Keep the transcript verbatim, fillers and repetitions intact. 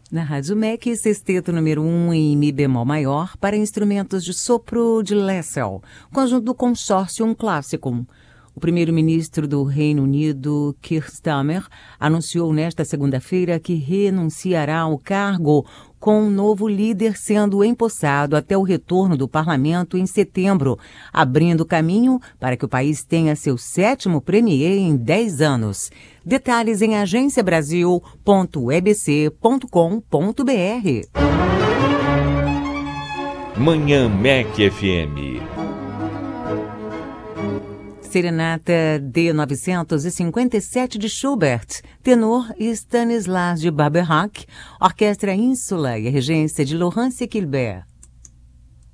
Na Rádio M E C, sexteto número um em Mi bemol maior para instrumentos de sopro de Lessel, conjunto do Consortium Classicum. O primeiro-ministro do Reino Unido, Keir Starmer, anunciou nesta segunda-feira que renunciará ao cargo, com um novo líder sendo empossado até o retorno do parlamento em setembro, abrindo caminho para que o país tenha seu sétimo premier em dez anos. Detalhes em agência brasil ponto e b c ponto com ponto b r. Manhã M E C F M. Serenata D novecentos e cinquenta e sete de Schubert, tenor Stanislas de Barberach, Orquestra Ínsula e a regência de Laurence Gilbert.